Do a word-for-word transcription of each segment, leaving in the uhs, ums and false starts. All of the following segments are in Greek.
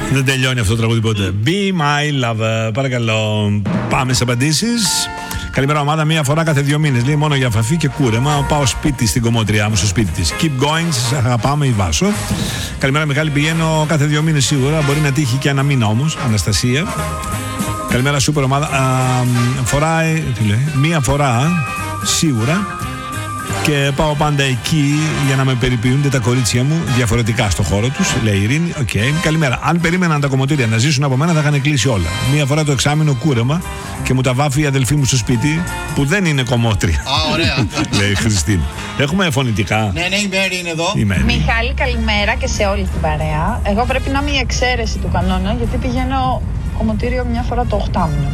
Δεν τελειώνει αυτό το τραγούδι ποτέ. Be my lover. Παρακαλώ. Πάμε σε απαντήσεις. Καλημέρα, ομάδα. Μία φορά κάθε δύο μήνες. Λέει μόνο για φαφή και κούρεμα. Πάω σπίτι στην κομμότριά μου, στο σπίτι της. Keep going. Σας αγαπάμε, η Βάσο. Καλημέρα, Μιχάλη. Πηγαίνω κάθε δύο μήνες σίγουρα. Μπορεί να τύχει και ένα μήνα όμως. Αναστασία. Καλημέρα, σούπερ ομάδα. Α, φοράει. Τι λέει. Μία φορά σίγουρα. Και πάω πάντα εκεί για να με περιποιούνται τα κορίτσια μου διαφορετικά στο χώρο τους, λέει η Ειρήνη. Οκ. Okay. Καλημέρα. Αν περίμεναν τα κομμωτήρια να ζήσουν από μένα, θα είχαν κλείσει όλα. Μία φορά το εξάμηνο κούρεμα και μου τα βάφει η αδελφή μου στο σπίτι, που δεν είναι κομμότρια. Α, ωραία. Λέει η Χριστίνα. Έχουμε φωνητικά. Ναι, ναι, η Μέρη είναι εδώ. Η Μέρη. Μιχάλη, καλημέρα και σε όλη την παρέα. Εγώ πρέπει να είμαι η εξαίρεση του κανόνα, γιατί πηγαίνω κομμωτήριο μια φορά το οχτάμινο.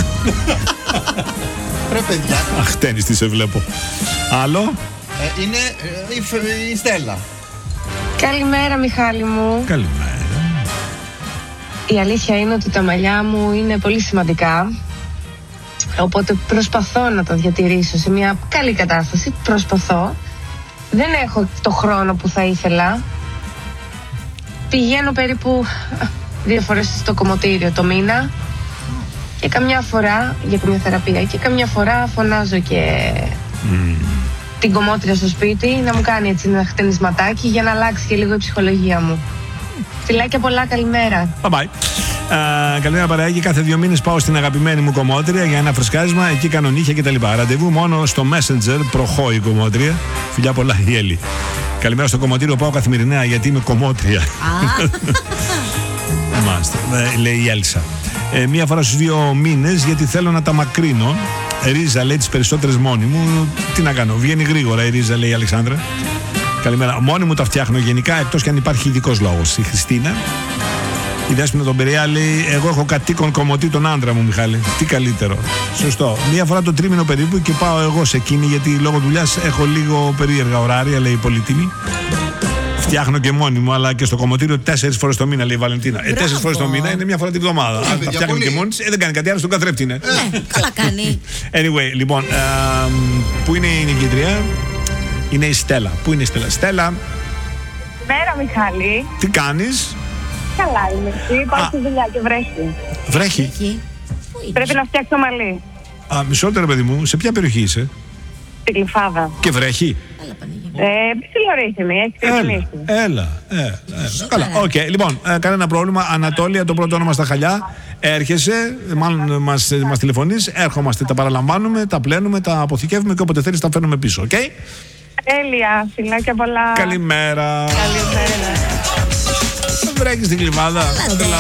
Ρε παιδιά. Αχ, τένις τι σε βλέπω. Άλλο. Ε, είναι ε, η, Φ- η Στέλλα. Καλημέρα, Μιχάλη μου. Καλημέρα. Η αλήθεια είναι ότι τα μαλλιά μου είναι πολύ σημαντικά, οπότε προσπαθώ να τα διατηρήσω σε μια καλή κατάσταση. Προσπαθώ. Δεν έχω το χρόνο που θα ήθελα. Πηγαίνω περίπου δύο φορές στο κομμωτήριο το μήνα και καμιά φορά για καμιά θεραπεία και καμιά φορά φωνάζω και mm. την κομμότρια στο σπίτι να μου κάνει έτσι ένα χτενισματάκι για να αλλάξει και λίγο η ψυχολογία μου. Φιλάκια πολλά, καλημέρα. Bye bye. Uh, καλημέρα, παρεάκι. Κάθε δύο μήνες πάω στην αγαπημένη μου κομμότρια για ένα φρεσκάρισμα. Εκεί κάνω νύχια κτλ. Ραντεβού μόνο στο Messenger. Προχώ η κομμότρια. Φιλιά πολλά, η Έλλη. Καλημέρα, στο κομμωτήριο πάω καθημερινά γιατί είμαι κομμότρια. Μάλιστα. Λέει η Έλσα. Ε, μία φορά στους δύο μήνες γιατί θέλω να τα μακρύνω. Ρίζα, λέει, τις περισσότερες μόνη μου. Τι να κάνω, βγαίνει γρήγορα η Ρίζα, λέει η Αλεξάνδρα. Καλημέρα. Μόνη μου τα φτιάχνω γενικά, εκτός και αν υπάρχει ειδικός λόγος. Η Χριστίνα. Η Δέσποινα τον Περιά λέει: εγώ έχω κατοίκον κομμωτή τον άντρα μου, Μιχάλη. Τι καλύτερο. Σωστό. Μία φορά το τρίμηνο περίπου και πάω εγώ σε εκείνη γιατί λόγω δουλειάς έχω λίγο περίεργα ωράρια, λέει η Πολύτιμη. Φτιάχνω και μόνη μου, αλλά και στο κομμωτήριο τέσσερις φορές το μήνα, λέει η Βαλεντίνα. Ε, τέσσερις φορές το μήνα είναι μια φορά τη βδομάδα. Αν τα φτιάχνει και μόνη της, ε, δεν κάνει κάτι άλλο, στον καθρέφτη είναι. Ναι, καλά κάνει. Anyway, λοιπόν, ε, πού είναι η νικήτρια? Είναι η Στέλλα. Πού είναι η Στέλλα? Στέλλα. Μέρα, Μιχάλη. Τι κάνεις? Καλά είμαι. Πάω στη δουλειά και βρέχει. Βρέχει. Πρέπει να φτιάξω μαλλί. Α, μισό λεπτό, παιδί μου, σε ποια περιοχή είσαι? Στην Γλυφάδα. Και βρέχει. Ε, ψιλορύθμη, έχει ξεκινήσει. Έλα, έλα, έλα. Καλά, οκ. Okay. Λοιπόν, ε, κανένα πρόβλημα. Ανατόλια, το πρώτο όνομα στα Χαλιά. Έρχεσαι, μάλλον μας, μας τηλεφωνείς, έρχομαστε, τα παραλαμβάνουμε, τα πλένουμε, τα αποθηκεύουμε και όποτε θέλεις τα φέρνουμε πίσω, οκ? Okay? Τέλεια, φιλάκια πολλά. Καλημέρα. Καλημέρα. Βρέχει στην Κλιβάδα.